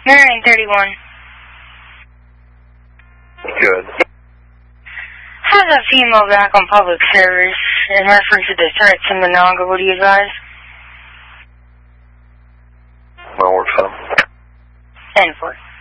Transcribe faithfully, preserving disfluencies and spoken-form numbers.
nine thirty-one. Good. Has a female back on public service in reference to the threats in Monongah. What do you advise? Well, we're fine. ten four.